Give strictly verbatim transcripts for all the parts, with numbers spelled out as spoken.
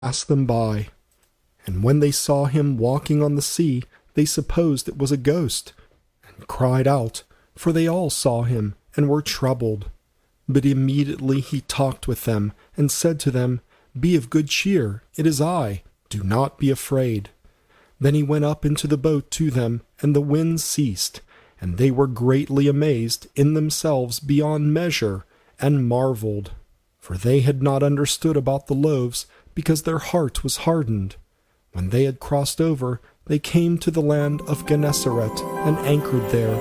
pass them by. And when they saw him walking on the sea, they supposed it was a ghost, and cried out, for they all saw him, and were troubled. But immediately he talked with them, and said to them, Be of good cheer, it is I, do not be afraid. Then he went up into the boat to them, and the wind ceased, and they were greatly amazed in themselves beyond measure, and marveled. For they had not understood about the loaves, because their heart was hardened. When they had crossed over, they came to the land of Gennesaret, and anchored there.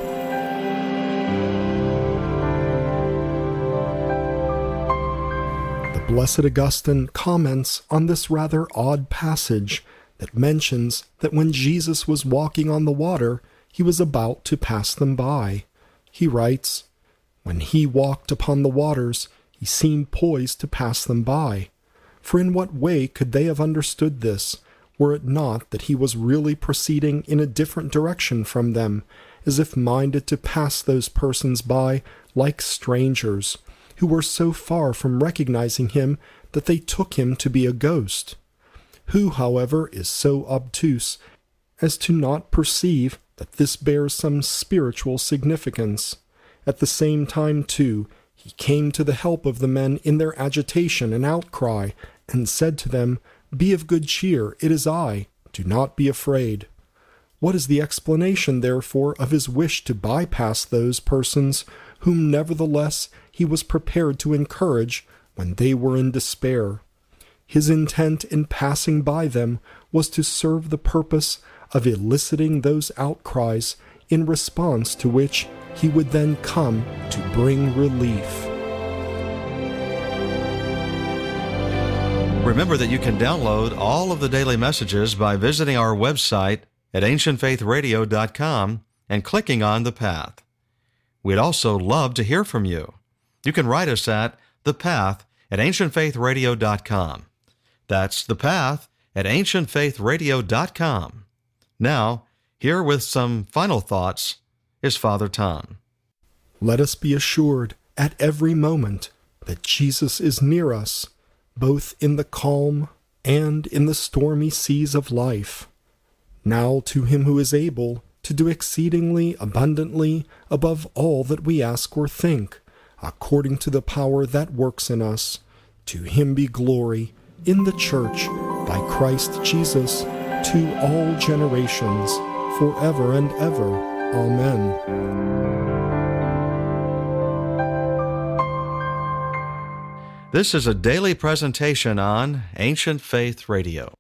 The Blessed Augustine comments on this rather odd passage that mentions that when Jesus was walking on the water, he was about to pass them by. He writes, When he walked upon the waters, he seemed poised to pass them by. For in what way could they have understood this, were it not that he was really proceeding in a different direction from them, as if minded to pass those persons by like strangers, who were so far from recognizing him that they took him to be a ghost? Who, however, is so obtuse as to not perceive that this bears some spiritual significance? At the same time, too, he came to the help of the men in their agitation and outcry, and said to them, Be of good cheer, it is I, do not be afraid. What is the explanation, therefore, of his wish to bypass those persons whom nevertheless he was prepared to encourage when they were in despair? His intent in passing by them was to serve the purpose of eliciting those outcries, in response to which he would then come to bring relief. Remember that you can download all of the daily messages by visiting our website at ancient faith radio dot com and clicking on The Path. We'd also love to hear from you. You can write us at The Path at ancient faith radio dot com. That's The Path at ancient faith radio dot com. Now, here with some final thoughts is Father Tom. Let us be assured at every moment that Jesus is near us, both in the calm and in the stormy seas of life. Now to him who is able to do exceedingly abundantly above all that we ask or think, according to the power that works in us, to him be glory in the Church by Christ Jesus to all generations, forever and ever. Amen. This is a daily presentation on Ancient Faith Radio.